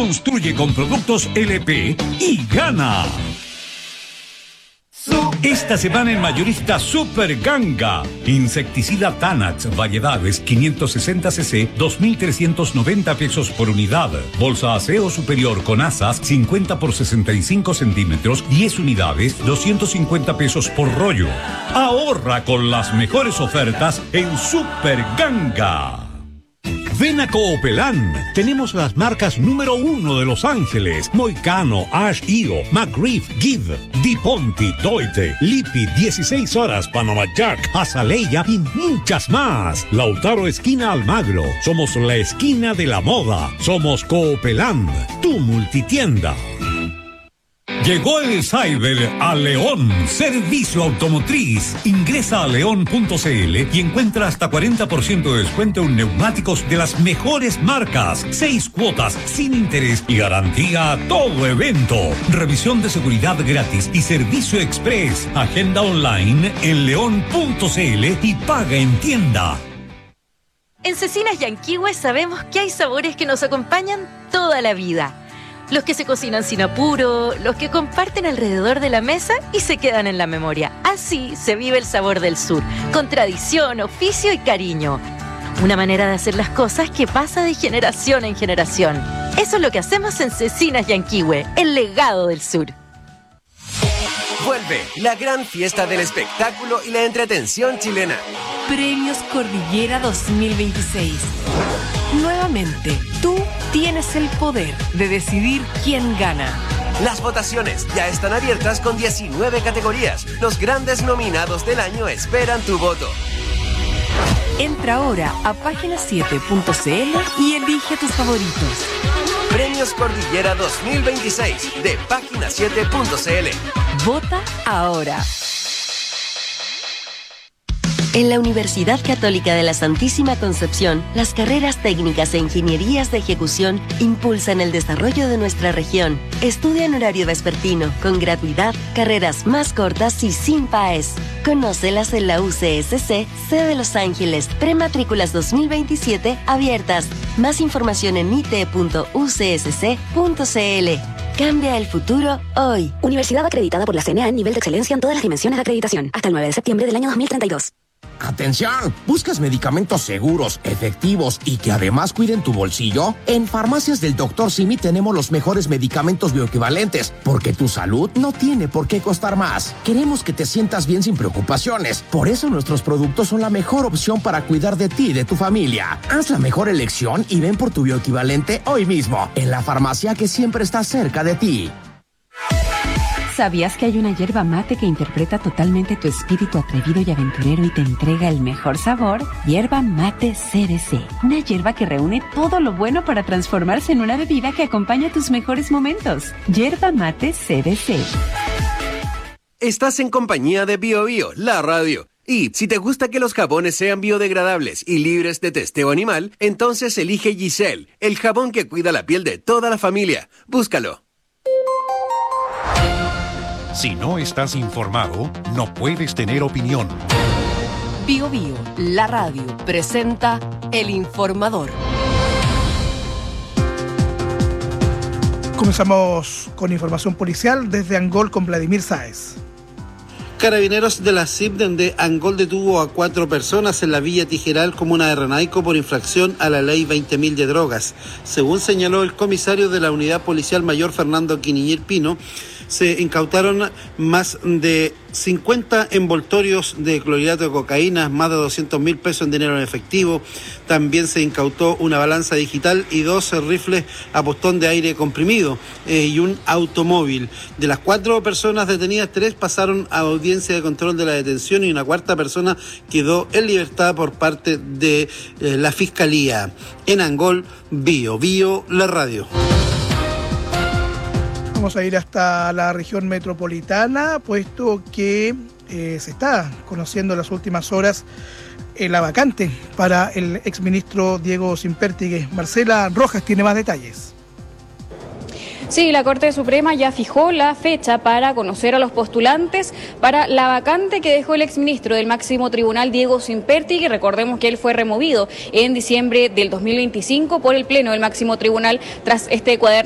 Construye con productos LP y gana. Esta semana en Mayorista Super Ganga. Insecticida Tanax, variedades 560 cc, 2.390 pesos por unidad. Bolsa aseo superior con asas 50 por 65 centímetros, 10 unidades, 250 pesos por rollo. Ahorra con las mejores ofertas en Super Ganga. Ven a Coopelán. Tenemos las marcas número 1 de Los Ángeles: Moicano, Ash Io, McGriff, Give, Di Ponti, Doite, Lippi, 16 horas, Panama Jack, Azaleia y muchas más. Lautaro esquina Almagro. Somos la esquina de la moda. Somos Coopelán, tu multitienda. Llegó el Cyber a León. Servicio automotriz. Ingresa a león.cl y encuentra hasta 40% de descuento en neumáticos de las mejores marcas. 6 cuotas sin interés y garantía a todo evento. Revisión de seguridad gratis y servicio express. Agenda online en león.cl y paga en tienda. En Cecinas Yanquihue sabemos que hay sabores que nos acompañan toda la vida. Los que se cocinan sin apuro, los que comparten alrededor de la mesa y se quedan en la memoria. Así se vive el sabor del sur, con tradición, oficio y cariño. Una manera de hacer las cosas que pasa de generación en generación. Eso es lo que hacemos en Cecinas Yanquihue, el legado del sur. Vuelve la gran fiesta del espectáculo y la entretención chilena. Premios Cordillera 2026. Nuevamente, tú tienes el poder de decidir quién gana. Las votaciones ya están abiertas con 19 categorías. Los grandes nominados del año esperan tu voto. Entra ahora a página7.cl y elige tus favoritos. Premios Cordillera 2026 de página7.cl. Vota ahora. En la Universidad Católica de la Santísima Concepción, las carreras técnicas e ingenierías de ejecución impulsan el desarrollo de nuestra región. Estudia en horario vespertino, con gratuidad, carreras más cortas y sin PAES. Conócelas en la UCSC, sede Los Ángeles. Prematrículas 2027 abiertas. Más información en it.ucsc.cl. Cambia el futuro hoy. Universidad acreditada por la CNA en nivel de excelencia en todas las dimensiones de acreditación. Hasta el 9 de septiembre del año 2032. ¡Atención! ¿Buscas medicamentos seguros, efectivos y que además cuiden tu bolsillo? En Farmacias del Dr. Simi tenemos los mejores medicamentos bioequivalentes, porque tu salud no tiene por qué costar más. Queremos que te sientas bien sin preocupaciones. Por eso nuestros productos son la mejor opción para cuidar de ti y de tu familia. Haz la mejor elección y ven por tu bioequivalente hoy mismo, en la farmacia que siempre está cerca de ti. ¿Sabías que hay una yerba mate que interpreta totalmente tu espíritu atrevido y aventurero y te entrega el mejor sabor? Yerba mate CBC. Una yerba que reúne todo lo bueno para transformarse en una bebida que acompaña tus mejores momentos. Yerba mate CBC. Estás en compañía de Bio Bio, la radio. Y si te gusta que los jabones sean biodegradables y libres de testeo animal, entonces elige Giselle, el jabón que cuida la piel de toda la familia. Búscalo. Si no estás informado, no puedes tener opinión. Bio Bio, la radio, presenta El Informador. Comenzamos con información policial desde Angol con Vladimir Sáez. Carabineros de la CIPDEN de Angol detuvo a 4 personas en la Villa Tijeral, comuna de Renaico, por infracción a la ley 20.000 de drogas. Según señaló el comisario de la unidad policial mayor Fernando Quiniñer Pino, se incautaron más de 50 envoltorios de clorhidrato de cocaína, más de 200.000 pesos en dinero en efectivo. También se incautó una balanza digital y 12 rifles a pistón de aire comprimido y un automóvil. De las 4 personas detenidas, 3 pasaron a audiencia de control de la detención y una 4ª persona quedó en libertad por parte de la Fiscalía. En Angol, Bio Bio, la radio. Vamos a ir hasta la región metropolitana, puesto que se está conociendo en las últimas horas la vacante para el exministro Diego Sympertigues. Marcela Rojas tiene más detalles. Sí, la Corte Suprema ya fijó la fecha para conocer a los postulantes para la vacante que dejó el exministro del máximo tribunal Diego Sympertigues. Recordemos que él fue removido en diciembre del 2025 por el Pleno del máximo tribunal tras este cuaderno